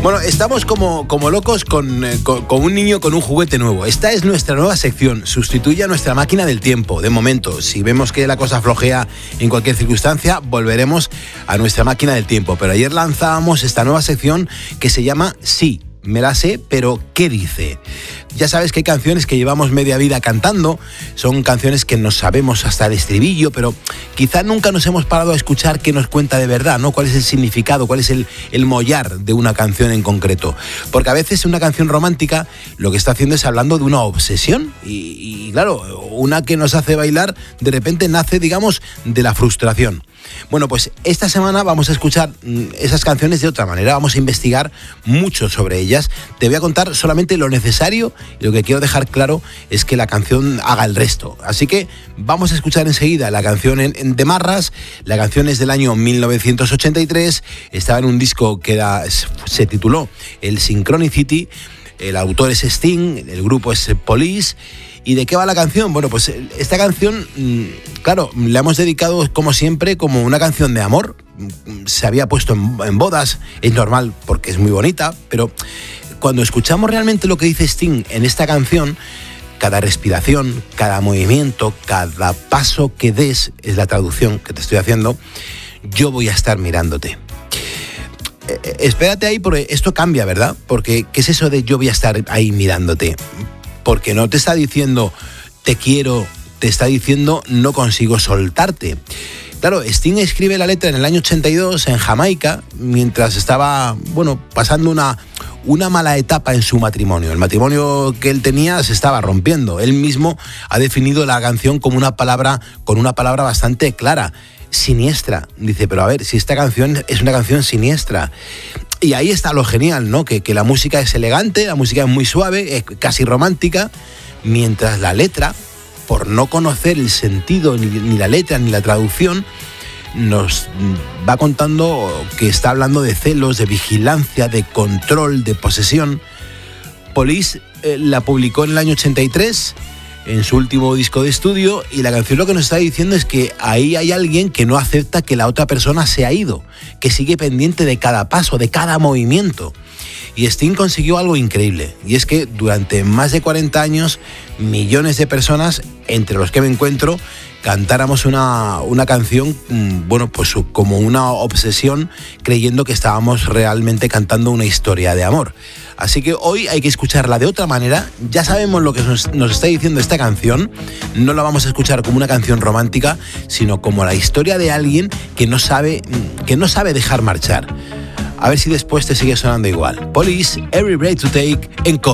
Bueno, estamos como locos con un niño con un juguete nuevo. Esta es nuestra nueva sección, sustituye a nuestra máquina del tiempo. De momento, si vemos que la cosa flojea en cualquier circunstancia, volveremos a nuestra máquina del tiempo. Pero ayer lanzábamos esta nueva sección que se llama Sí, me la sé, pero ¿qué dice? Ya sabes que hay canciones que llevamos media vida cantando, son canciones que nos sabemos hasta el estribillo, pero quizá nunca nos hemos parado a escuchar qué nos cuenta de verdad, ¿no? ¿Cuál es el significado, cuál es el mollar de una canción en concreto? Porque a veces una canción romántica lo que está haciendo es hablando de una obsesión y claro, una que nos hace bailar de repente nace, digamos, de la frustración. Bueno, pues esta semana vamos a escuchar esas canciones de otra manera, vamos a investigar mucho sobre ellas. Te voy a contar solamente lo necesario y lo que quiero dejar claro es que la canción haga el resto. Así que vamos a escuchar enseguida la canción de Marras. La canción es del año 1983, estaba en un disco que se tituló El Synchronicity, el autor es Sting, el grupo es Police. ¿Y de qué va la canción? Bueno, pues esta canción, claro, la hemos dedicado como siempre como una canción de amor. Se había puesto en bodas, es normal porque es muy bonita, pero cuando escuchamos realmente lo que dice Sting en esta canción, cada respiración, cada movimiento, cada paso que des, es la traducción que te estoy haciendo, yo voy a estar mirándote. Espérate ahí porque esto cambia, ¿verdad? Porque ¿qué es eso de yo voy a estar ahí mirándote? Porque no te está diciendo te quiero, te está diciendo no consigo soltarte. Claro, Sting escribe la letra en el año 82 en Jamaica, mientras estaba, pasando una mala etapa en su matrimonio. El matrimonio que él tenía se estaba rompiendo. Él mismo ha definido la canción como con una palabra bastante clara, siniestra. Dice, pero a ver, si esta canción es una canción siniestra. Y ahí está lo genial, ¿no? Que la música es elegante, la música es muy suave, es casi romántica, mientras la letra, por no conocer el sentido, ni la letra, ni la traducción, nos va contando que está hablando de celos, de vigilancia, de control, de posesión. Police la publicó en el año 83, en su último disco de estudio, y la canción lo que nos está diciendo es que ahí hay alguien que no acepta que la otra persona se ha ido, que sigue pendiente de cada paso, de cada movimiento. Y Sting consiguió algo increíble, y es que durante más de 40 años, millones de personas, entre los que me encuentro, cantáramos una canción, pues como una obsesión, creyendo que estábamos realmente cantando una historia de amor. Así que hoy hay que escucharla de otra manera. Ya sabemos lo que nos está diciendo esta canción. No la vamos a escuchar como una canción romántica, sino como la historia de alguien que no sabe dejar marchar. A ver si después te sigue sonando igual. Police, Every Breath to Take en